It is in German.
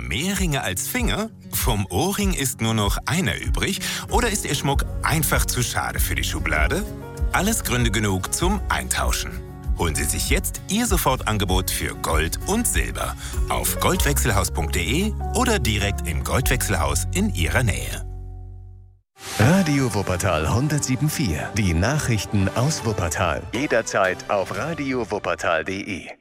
mehr Ringe als Finger? Vom Ohrring ist nur noch einer übrig? Oder ist Ihr Schmuck einfach zu schade für die Schublade? Alles Gründe genug zum Eintauschen. Holen Sie sich jetzt Ihr Sofortangebot für Gold und Silber auf goldwechselhaus.de oder direkt im Goldwechselhaus in Ihrer Nähe. Radio Wuppertal 107.4. Die Nachrichten aus Wuppertal. Jederzeit auf radiowuppertal.de.